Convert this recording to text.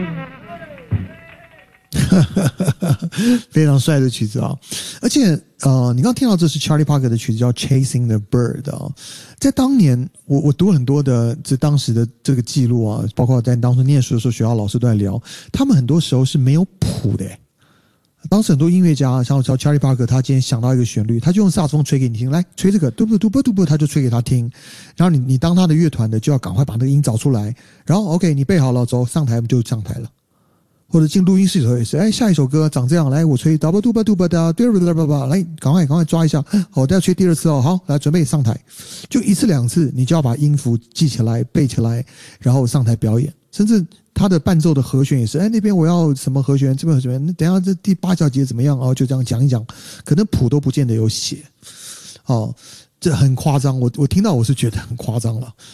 非常帅的曲子啊！而且你刚刚听到这是 Charlie Parker 的曲子叫 Chasing the Bird 啊，在当年我读很多的当时的这个记录啊，包括在当初念书的时候，学校老师都在聊，他们很多时候是没有谱的。当时很多音乐家，像 Charlie Parker， 他今天想到一个旋律，他就用萨克斯风吹给你听，来吹这个，嘟不嘟不嘟不，他就吹给他听。然后你当他的乐团的，就要赶快把那个音找出来。然后 OK， 你背好了，走上台就上台了。或者进录音室的时候也是，哎，下一首歌长这样，来我吹嘟不嘟不嘟不哒，来赶快抓一下，好，等下吹第二次哦，好，来准备上台，就一次两次，你就要把音符记起来背起来，然后上台表演。甚至他的伴奏的和弦也是，哎，那边我要什么和弦，这边和弦，等一下这第8小节怎么样哦，就这样讲一讲，可能谱都不见得有写，哦，这很夸张，我听到我是觉得很夸张了。